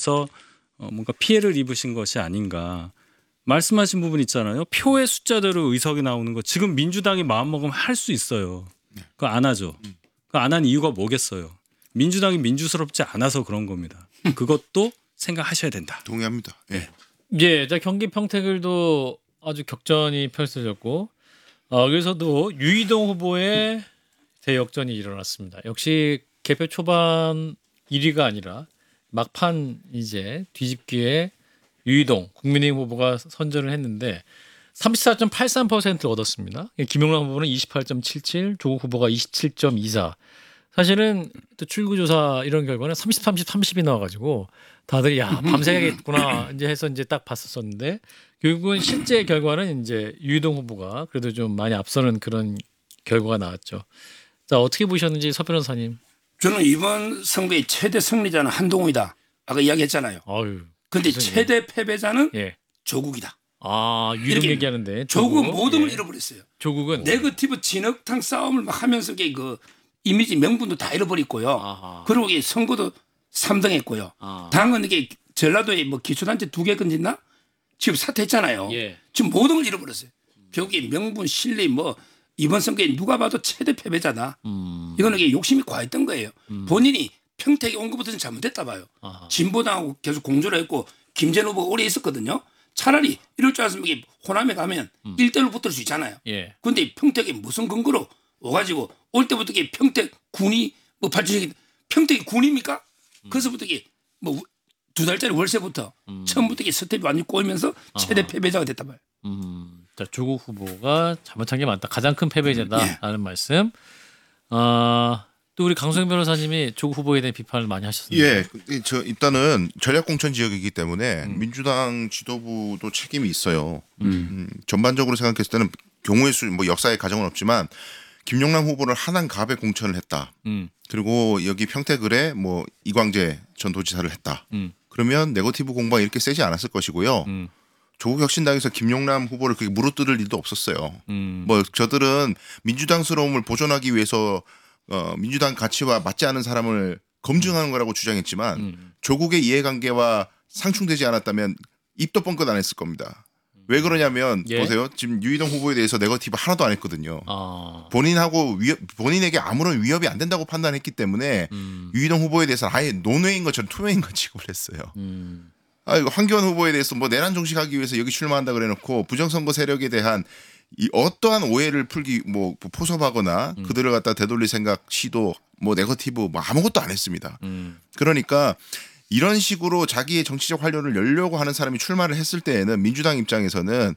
통해서 뭔가 피해를 입으신 것이 아닌가. 말씀하신 부분 있잖아요. 표의 숫자대로 의석이 나오는 거 지금 민주당이 마음먹으면 할 수 있어요. 그거 안 하죠. 그거 안 한 이유가 뭐겠어요. 민주당이 민주스럽지 않아서 그런 겁니다. 그것도 생각하셔야 된다. 동의합니다. 예. 예, 자, 경기 평택을도 아주 격전이 펼쳐졌고 여기서도 유이동 후보의 대역전이 일어났습니다. 역시 개표 초반 1위가 아니라 막판 이제 뒤집기에 유이동 국민의힘 후보가 선전을 했는데 34.83%를 얻었습니다. 김용남 후보는 28.77, 조국 후보가 27.24. 사실은 또 출구조사 이런 결과는 30, 30, 30이 나와가지고 다들 야 밤새야겠구나 이제 해서 이제 딱 봤었었는데 결국은 실제 결과는 이제 유이동 후보가 그래도 좀 많이 앞서는 그런 결과가 나왔죠. 자 어떻게 보셨는지 서 변호사님. 저는 이번 선거의 최대 승리자는 한동훈이다. 아까 이야기했잖아요. 아유. 근데 최대 패배자는 예. 조국이다. 아 유이동 얘기하는데 조국은 모든 걸 예. 잃어버렸어요. 조국은 네거티브 진흙탕 싸움을 막 하면서 그 이미지 명분도 다 잃어버렸고요. 아하. 그리고 이 선거도 3등했고요. 아. 당은 이게 전라도에 뭐 기초단체 2개 건졌나? 지금 사퇴했잖아요. 예. 지금 모든 걸 잃어버렸어요. 결국에 명분, 신뢰 뭐 이번 선거에 누가 봐도 최대 패배자다. 이거는 이게 욕심이 과했던 거예요. 본인이 평택에 온 것부터는 잘못됐다 봐요. 아하. 진보당하고 계속 공조를 했고 김재현 후보가 오래 있었거든요. 차라리 이럴 줄 알았으면 이게 호남에 가면 1대1로 붙을 수 있잖아요. 예. 근데 평택에 무슨 근거로 와가지고 올 때부터 이게 평택 군이 뭐 발전이 평택이 군입니까? 그래서부터 이게 뭐 2달짜리 월세부터 처음부터 이게 스텝이 완전히 꼬이면서 최대 패배자가 됐다 봐요. 자 조국 후보가 잘못한 게 많다. 가장 큰 패배자다라는 말씀. 또 우리 강수영 변호사님이 조국 후보에 대한 비판을 많이 하셨습니다. 예, 저 일단은 전략공천 지역이기 때문에 민주당 지도부도 책임이 있어요. 전반적으로 생각했을 때는 경우의 수, 뭐 역사의 가정은 없지만 김용남 후보를 하남갑에 공천을 했다. 그리고 여기 평택을에 뭐 이광재 전 도지사를 했다. 그러면 네거티브 공방이 이렇게 세지 않았을 것이고요. 조국 혁신당에서 김용남 후보를 그렇게 물어뜯을 일도 없었어요. 뭐 저들은 민주당스러움을 보존하기 위해서 민주당 가치와 맞지 않은 사람을 검증하는 거라고 주장했지만 조국의 이해관계와 상충되지 않았다면 입도 뻥끗 안 했을 겁니다. 왜 그러냐면 예? 보세요. 지금 유이동 후보에 대해서 네거티브 하나도 안 했거든요. 아. 본인에게 아무런 위협이 안 된다고 판단했기 때문에 유이동 후보에 대해서는 아예 논외인 것처럼 투명인 것 취급을 했어요. 이거 황교안 후보에 대해서 뭐 내란 정식하기 위해서 여기 출마한다 그래놓고 부정선거 세력에 대한 이 어떠한 오해를 풀기 뭐 포섭하거나 그들을 갖다 되돌릴 생각 시도 뭐 네거티브 뭐 아무것도 안 했습니다. 그러니까 이런 식으로 자기의 정치적 활로를 열려고 하는 사람이 출마를 했을 때에는 민주당 입장에서는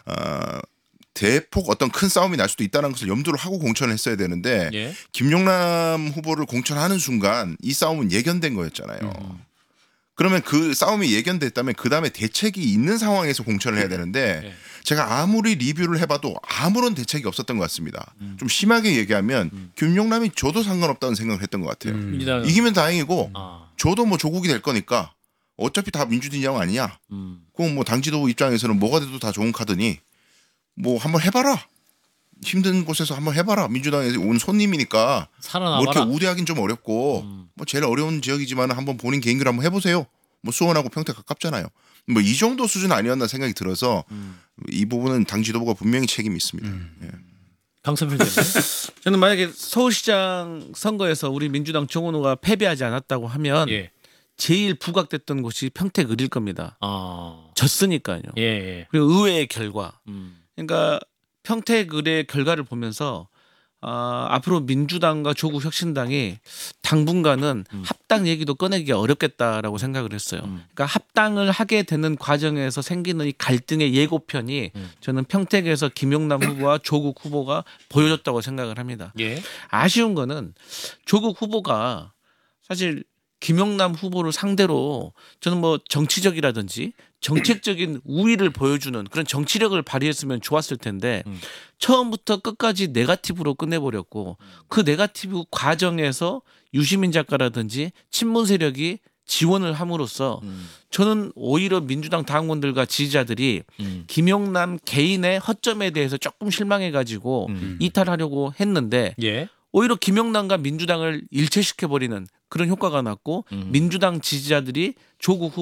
대폭 어떤 큰 싸움이 날 수도 있다는 것을 염두를 하고 공천을 했어야 되는데 예? 김용남 후보를 공천하는 순간 이 싸움은 예견된 거였잖아요. 그러면 그 싸움이 예견됐다면 그 다음에 대책이 있는 상황에서 공천을 해야 되는데 예. 제가 아무리 리뷰를 해봐도 아무런 대책이 없었던 것 같습니다. 좀 심하게 얘기하면 김용남이 줘도 상관없다는 생각을 했던 것 같아요. 민주당은- 이기면 다행이고 아. 줘도 뭐 조국이 될 거니까 어차피 다 민주진영 아니냐. 그럼 뭐 당 지도부 입장에서는 뭐가 돼도 다 좋은 카드니 뭐 한번 해봐라. 힘든 곳에서 한번 해봐라. 민주당에 온 손님이니까 뭐 이렇게 살아남아라. 우대하기는 좀 어렵고 뭐 제일 어려운 지역이지만 한번 본인 개인기로 한번 해보세요. 뭐 수원하고 평택 가깝잖아요. 뭐 이 정도 수준 아니었나 생각이 들어서 이 부분은 당 지도부가 분명히 책임이 있습니다. 예. 강선필 대표. 저는 만약에 서울시장 선거에서 우리 민주당 정원호가 패배하지 않았다고 하면 예. 제일 부각됐던 곳이 평택을일 겁니다. 아. 졌으니까요. 예. 예. 그리고 의외의 결과. 음. 그러니까 평택을의 결과를 보면서 앞으로 민주당과 조국 혁신당이 당분간은 합당 얘기도 꺼내기가 어렵겠다라고 생각을 했어요. 그러니까 합당을 하게 되는 과정에서 생기는 이 갈등의 예고편이 저는 평택에서 김용남 후보와 조국 후보가 보여줬다고 생각을 합니다. 예. 아쉬운 거는 조국 후보가 사실 김용남 후보를 상대로 저는 뭐 정치적이라든지 정책적인 우위를 보여주는 그런 정치력을 발휘했으면 좋았을 텐데 처음부터 끝까지 네거티브로 끝내버렸고 그 네거티브 과정에서 유시민 작가라든지 친문 세력이 지원을 함으로써 저는 오히려 민주당 당원들과 지지자들이 김용남 개인의 허점에 대해서 조금 실망해가지고 이탈하려고 했는데 예. 오히려 김용남과 민주당을 일체시켜버리는 그런 효과가 났고 민주당 지지자들이 조국